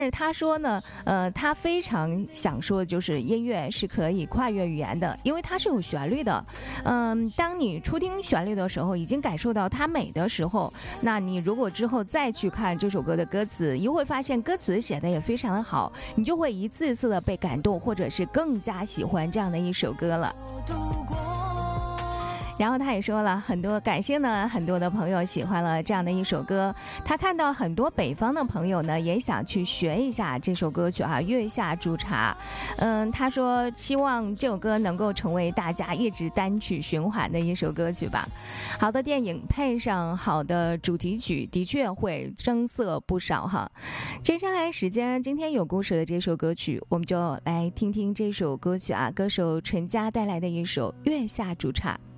但是他说呢，他非常想说的就是音乐是可以跨越语言的，因为它是有旋律的。当你初听旋律的时候，已经感受到它美的时候，那你如果之后再去看这首歌的歌词，又会发现歌词写的也非常的好，你就会一次一次的被感动，或者是更加喜欢这样的一首歌了。然后他也说了，很多感谢呢，很多的朋友喜欢了这样的一首歌。他看到很多北方的朋友呢，也想去学一下这首歌曲月下煮茶。他说希望这首歌能够成为大家一直单曲循环的一首歌曲吧。好的电影配上好的主题曲，的确会增色不少哈。接下来时间，今天有故事的这首歌曲，我们就来听听这首歌曲歌手陈佳带来的一首《月下煮茶》。